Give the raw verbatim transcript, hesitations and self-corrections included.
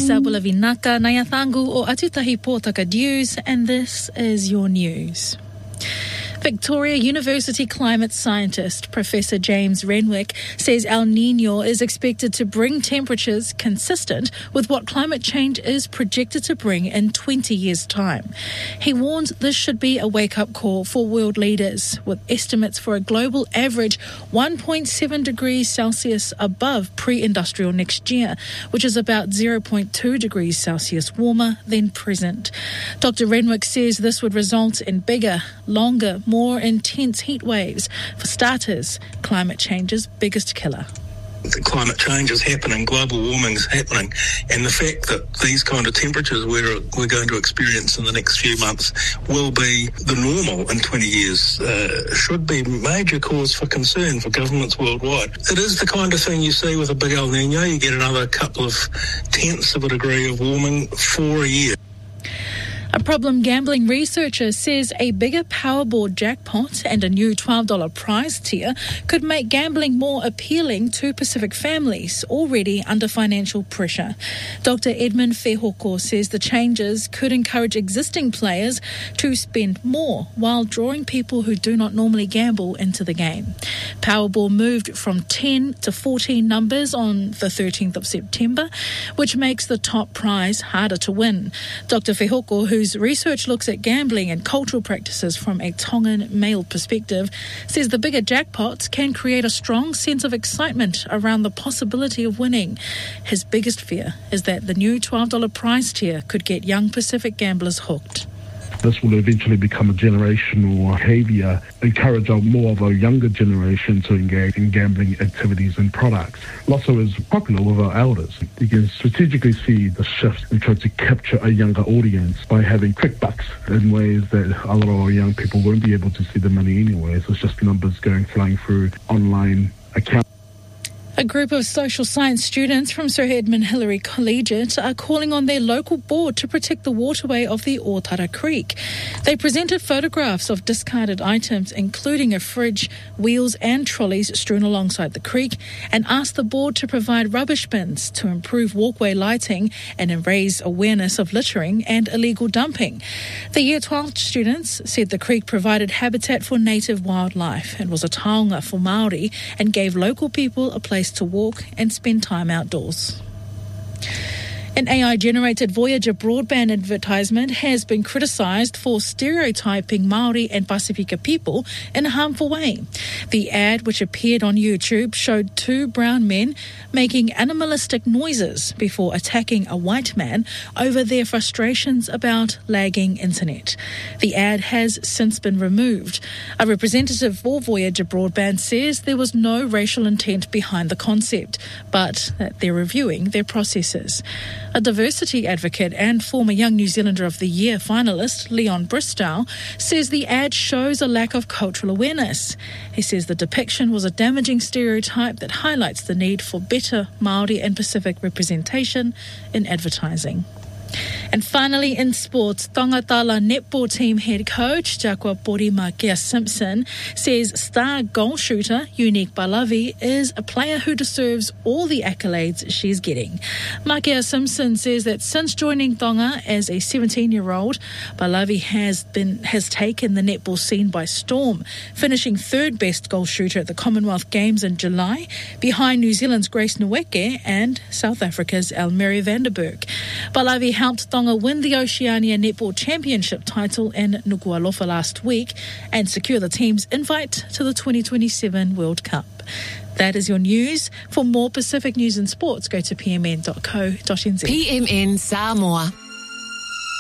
Lisa Bulavinaka Nayathangu o Atutahi Pōtaka News, and this is your news. Victoria University climate scientist Professor James Renwick says El Niño is expected to bring temperatures consistent with what climate change is projected to bring in twenty years' time. He warns this should be a wake-up call for world leaders, with estimates for a global average one point seven degrees Celsius above pre-industrial next year, which is about zero point two degrees Celsius warmer than present. Doctor Renwick says this would result in bigger, longer, more intense heat waves. For starters, climate change's biggest killer. The climate change is happening, global warming is happening, and the fact that these kind of temperatures we're, we're going to experience in the next few months will be the normal in twenty years uh, should be major cause for concern for governments worldwide. It is the kind of thing you see with a big El Niño. You get another couple of tenths of a degree of warming for a year. A problem gambling researcher says a bigger Powerball jackpot and a new twelve dollars prize tier could make gambling more appealing to Pacific families already under financial pressure. Doctor Edmund Fehoko says the changes could encourage existing players to spend more while drawing people who do not normally gamble into the game. Powerball moved from ten to fourteen numbers on the thirteenth of September, which makes the top prize harder to win. Doctor Fehoko, who whose research looks at gambling and cultural practices from a Tongan male perspective, says the bigger jackpots can create a strong sense of excitement around the possibility of winning. His biggest fear is that the new twelve dollars prize tier could get young Pacific gamblers hooked. This will eventually become a generational behaviour, encourage more of a younger generation to engage in gambling activities and products. Lotto is popular with our elders. You can strategically see the shift and try to capture a younger audience by having quick bucks in ways that a lot of our young people won't be able to see the money anyway. So it's just numbers going flying through online accounts. A group of social science students from Sir Edmund Hillary Collegiate are calling on their local board to protect the waterway of the Otara Creek. They presented photographs of discarded items, including a fridge, wheels and trolleys strewn alongside the creek, and asked the board to provide rubbish bins to improve walkway lighting and raise awareness of littering and illegal dumping. The Year twelve students said the creek provided habitat for native wildlife and was a taonga for Māori and gave local people a place to walk and spend time outdoors. An A I-generated Voyager broadband advertisement has been criticised for stereotyping Māori and Pasifika people in a harmful way. The ad, which appeared on YouTube, showed two brown men making animalistic noises before attacking a white man over their frustrations about lagging internet. The ad has since been removed. A representative for Voyager Broadband says there was no racial intent behind the concept, but that they're reviewing their processes. A diversity advocate and former Young New Zealander of the Year finalist, Leon Bristow, says the ad shows a lack of cultural awareness. He says the depiction was a damaging stereotype that highlights the need for better Māori and Pacific representation in advertising. And finally, in sports, Tongatala netball team head coach Jakwa Porimakea Simpson says star goal shooter Unique Balavi is a player who deserves all the accolades she's getting. Makea Simpson says that since joining Tonga as a seventeen-year-old, Balavi has been has taken the netball scene by storm, finishing third best goal shooter at the Commonwealth Games in July, behind New Zealand's Grace Nweke and South Africa's Elmeri Vanderberg. Balavi helped Tonga win the Oceania Netball Championship title in Nuku'alofa last week and secure the team's invite to the twenty twenty-seven World Cup. That is your news. For more Pacific news and sports, go to p m n dot co dot n z. P M N Samoa.